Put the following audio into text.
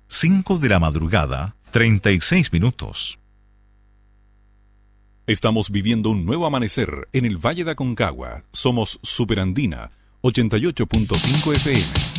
5 de la madrugada, 36 minutos. Estamos viviendo un nuevo amanecer en el Valle de Aconcagua. Somos Superandina, 88.5 FM.